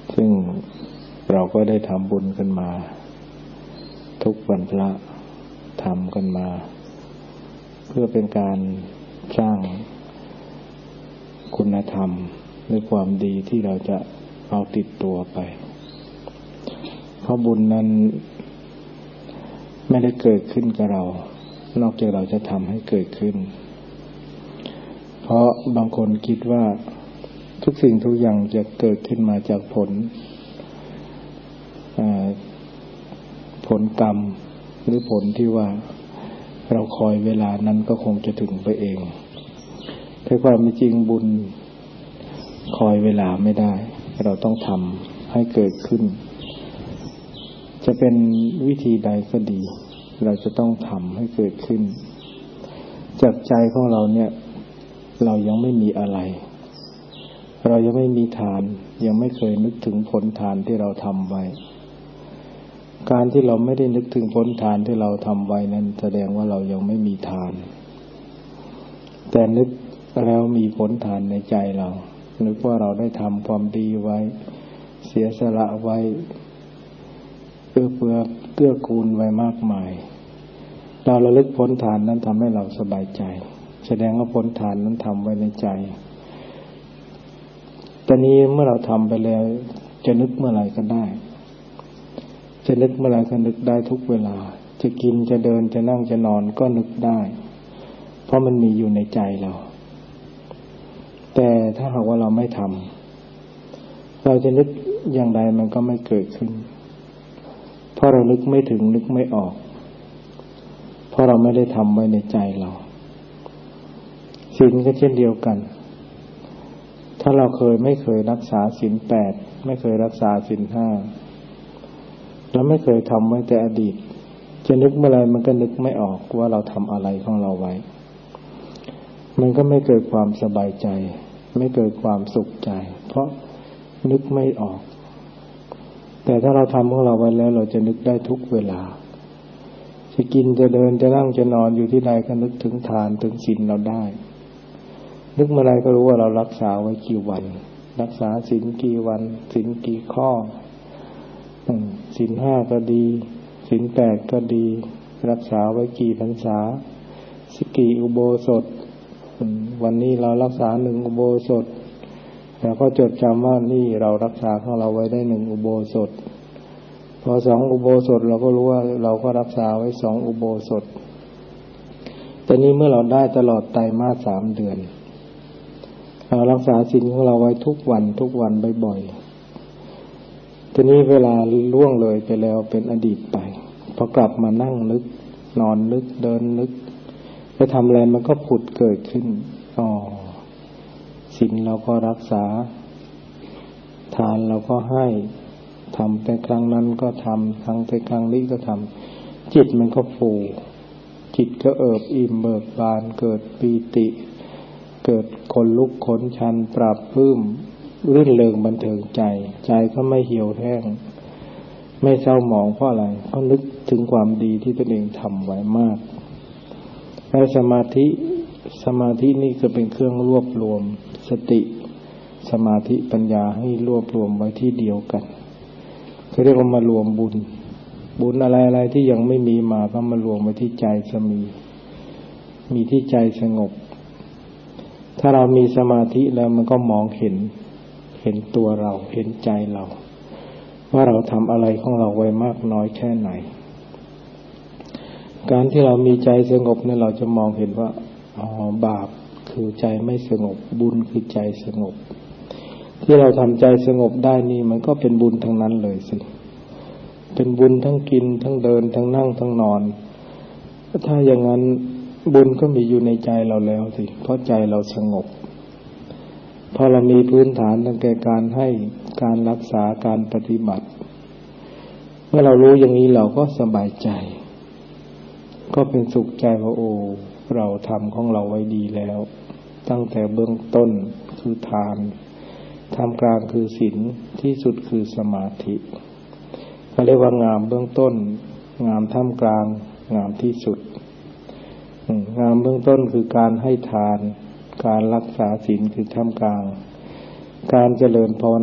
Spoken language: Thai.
ซึ่งเราก็ได้ทำบุญกันมาทุกวันพระทำกันมาเพื่อเป็นการสร้างคุณธรรมหรือความดีที่เราจะเอาติดตัวไปเพราะบุญนั้นไม่ได้เกิดขึ้นกับเรานอกจากเราจะทำให้เกิดขึ้นเพราะบางคนคิดว่าทุกสิ่งทุกอย่างจะเกิดขึ้นมาจากผลกรรมหรือผลที่ว่าเราคอยเวลานั้นก็คงจะถึงไปเองแต่ความเป็นจริงบุญคอยเวลาไม่ได้เราต้องทำให้เกิดขึ้นจะเป็นวิธีใดก็ดีเราจะต้องทำให้เกิดขึ้นจากใจของเราเนี่ยเรายังไม่มีอะไรเรายังไม่มีทานยังไม่เคยนึกถึงผลทานที่เราทำไว้การที่เราไม่ได้นึกถึงผลทานที่เราทำไว้นั้นแสดงว่าเรายังไม่มีทานแต่นึกแล้วมีผลทานในใจเรานึกว่าเราได้ทำความดีไว้เสียสละไว้เกื้อกูลไว้มากมายเราระลึกผลทานนั้นทำให้เราสบายใจแสดงว่าผลทานนั้นทำไว้ในใจตอนนี้เมื่อเราทำไปแล้วจะนึกเมื่อไหร่ก็ได้จะนึกเมื่อไหร่ก็นึกได้ทุกเวลาจะกินจะเดินจะนั่งจะนอนก็นึกได้เพราะมันมีอยู่ในใจเราแต่ถ้าหากว่าเราไม่ทำเราจะนึกอย่างใดมันก็ไม่เกิดขึ้นเพราะเรานึกไม่ถึงนึกไม่ออกเพราะเราไม่ได้ทำไว้ในใจเราศีลก็เช่นเดียวกันถ้าเราไม่เคยรักษาศีล 8ไม่เคยรักษาศีล 5เราไม่เคยทำไว้แต่อดีตจะนึกเมื่อไรมันก็นึกไม่ออกว่าเราทำอะไรของเราไว้มันก็ไม่เกิดความสบายใจไม่เกิดความสุขใจเพราะนึกไม่ออกแต่ถ้าเราทำของเราไว้แล้วเราจะนึกได้ทุกเวลาจะกินจะเดินจะนั่งจะนอนอยู่ที่ใดก็นึกถึงทานถึงศีลเราได้นึกเมื่อไรก็รู้ว่าเรารักษาไว้กี่วันรักษาศีลกี่วันศีลกี่ข้อศีล 5ก็ดีศีล 8ก็ดีรักษาไว้กี่พรรษาสิกี่อุโบสถวันนี้เรารักษา1อุโบสถแล้วก็จดจำว่านี่เรารักษาของเราไว้ได้1อุโบสถพอ2อุโบสถเราก็รู้ว่าเราก็รักษาไว้2อุโบสถแต่นี้เมื่อเราได้ตลอดไตรมาส3เดือนเรารักษาศีลของเราไว้ทุกวันบ่อยๆทีนี้เวลาล่วงเลยไปแล้วเป็นอดีตไปพอกลับมานั่งนึกนอนนึกเดินนึกจะทำอะไรมันก็ผุดเกิดขึ้นศีลเราก็รักษาทานเราก็ให้ทำแต่ครั้งนั้นก็ทำทั้งแต่ครั้งนี้ก็ทำจิตมันก็ฟูจิตก็เอิบอิ่มเบิกบานเกิดปีติเกิดขนลุกขนชันปราบปลื้มรื่นเริงบันเทิงใจก็ไม่เหี่ยวแห้งไม่เศร้าหมองเพราะอะไรเพราะนึกถึงความดีที่ตนเองทำไว้มากและสมาธินี่ก็เป็นเครื่องรวบรวมสติสมาธิปัญญาให้รวบรวมไว้ที่เดียวกันเขาเรียกว่ามารวมบุญอะไรที่ยังไม่มีมาก็มารวมไว้ที่ใจจะมีที่ใจสงบถ้าเรามีสมาธิแล้วมันก็มองเห็นตัวเราเห็นใจเราว่าเราทำอะไรของเราไว้มากน้อยแค่ไหนการที่เรามีใจสงบเนี่ยเราจะมองเห็นว่าบาปคือใจไม่สงบบุญคือใจสงบที่เราทำใจสงบได้นี่มันก็เป็นบุญทั้งนั้นเลยสิเป็นบุญทั้งกินทั้งเดินทั้งนั่งทั้งนอนถ้าอย่างนั้นบุญก็มีอยู่ในใจเราแล้วสิเพราะใจเราสงบพอเรามีพื้นฐานตั้งแต่การให้การรักษาการปฏิบัติเมื่อเรารู้อย่างนี้เราก็สบายใจก็เป็นสุขใจว่าเราทำของเราไว้ดีแล้วตั้งแต่เบื้องต้นคือทานท่ามกลางคือศีลที่สุดคือสมาธิเขาเรียกว่างามเบื้องต้นงามท่ามกลางงามที่สุดงามเบื้องต้นคือการให้ทานการรักษาศีลคือท่ามกลางการเจริญภาวนา